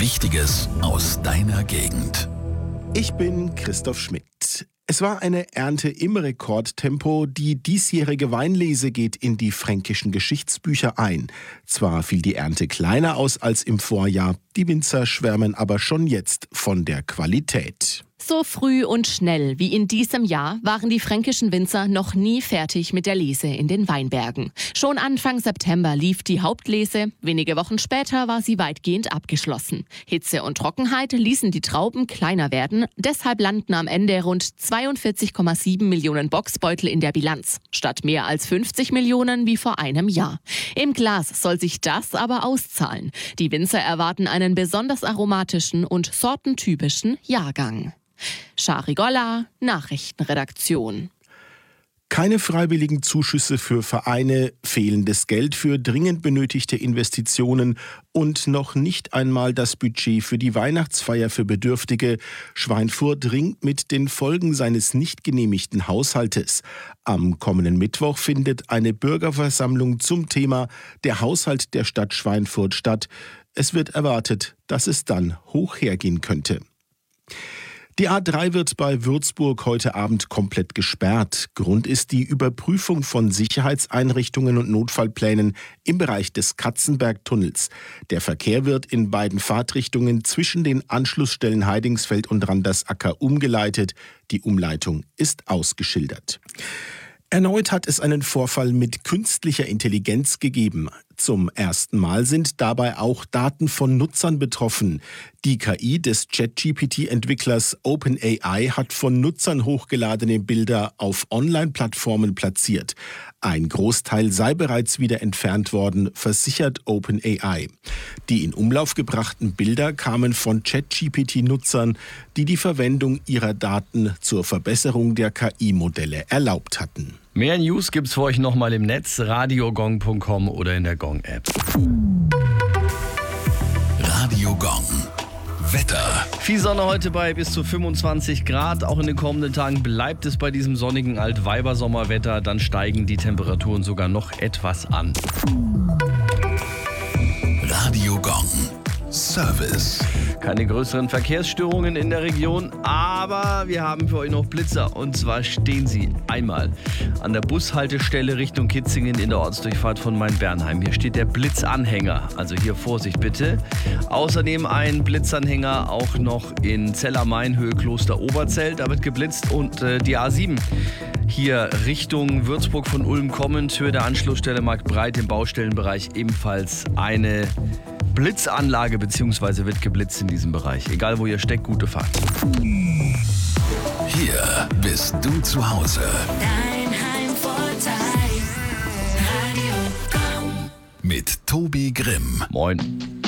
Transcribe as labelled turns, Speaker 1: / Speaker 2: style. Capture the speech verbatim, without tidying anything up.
Speaker 1: Wichtiges aus deiner Gegend.
Speaker 2: Ich bin Christoph Schmidt. Es war eine Ernte im Rekordtempo. Die diesjährige Weinlese geht in die fränkischen Geschichtsbücher ein. Zwar fiel die Ernte kleiner aus als im Vorjahr, die Winzer schwärmen aber schon jetzt von der Qualität.
Speaker 3: So früh und schnell wie in diesem Jahr waren die fränkischen Winzer noch nie fertig mit der Lese in den Weinbergen. Schon Anfang September lief die Hauptlese, wenige Wochen später war sie weitgehend abgeschlossen. Hitze und Trockenheit ließen die Trauben kleiner werden, deshalb landen am Ende rund zweiundvierzig Komma sieben Millionen Bocksbeutel in der Bilanz, statt mehr als fünfzig Millionen wie vor einem Jahr. Im Glas soll sich das aber auszahlen. Die Winzer erwarten einen besonders aromatischen und sortentypischen Jahrgang. Shari Golla, Nachrichtenredaktion.
Speaker 2: Keine freiwilligen Zuschüsse für Vereine, fehlendes Geld für dringend benötigte Investitionen und noch nicht einmal das Budget für die Weihnachtsfeier für Bedürftige. Schweinfurt ringt mit den Folgen seines nicht genehmigten Haushaltes. Am kommenden Mittwoch findet eine Bürgerversammlung zum Thema der Haushalt der Stadt Schweinfurt statt. Es wird erwartet, dass es dann hoch hergehen könnte. Die A drei wird bei Würzburg heute Abend komplett gesperrt. Grund ist die Überprüfung von Sicherheitseinrichtungen und Notfallplänen im Bereich des Katzenbergtunnels. Der Verkehr wird in beiden Fahrtrichtungen zwischen den Anschlussstellen Heidingsfeld und Randersacker umgeleitet. Die Umleitung ist ausgeschildert. Erneut hat es einen Vorfall mit künstlicher Intelligenz gegeben. Zum ersten Mal sind dabei auch Daten von Nutzern betroffen. Die K I des ChatGPT-Entwicklers OpenAI hat von Nutzern hochgeladene Bilder auf Online-Plattformen platziert. Ein Großteil sei bereits wieder entfernt worden, versichert OpenAI. Die in Umlauf gebrachten Bilder kamen von ChatGPT-Nutzern, die die Verwendung ihrer Daten zur Verbesserung der K I-Modelle erlaubt hatten.
Speaker 4: Mehr News gibt's für euch nochmal im Netz, radiogong punkt com oder in der Gong-App.
Speaker 1: Radio Gong. Wetter.
Speaker 4: Viel Sonne heute bei bis zu fünfundzwanzig Grad. Auch in den kommenden Tagen bleibt es bei diesem sonnigen Altweiber-Sommerwetter. Dann steigen die Temperaturen sogar noch etwas an.
Speaker 1: Radio Gong. Service.
Speaker 4: Keine größeren Verkehrsstörungen in der Region, aber wir haben für euch noch Blitzer. Und zwar stehen sie einmal an der Bushaltestelle Richtung Kitzingen in der Ortsdurchfahrt von Main-Bernheim. Hier steht der Blitzanhänger, also hier Vorsicht bitte. Außerdem ein Blitzanhänger auch noch in Zeller-Main, Höhe Kloster Oberzell. Da wird geblitzt und äh, die A sieben. Hier Richtung Würzburg von Ulm kommend, Höhe der Anschlussstelle Marktbreit im Baustellenbereich ebenfalls eine Blitzanlage bzw. wird geblitzt in diesem Bereich. Egal wo ihr steckt, gute Fahrt.
Speaker 1: Hier bist du zu Hause.
Speaker 5: Dein Heimvorteil. Radio Gong.
Speaker 1: Mit Tobi Grimm.
Speaker 4: Moin.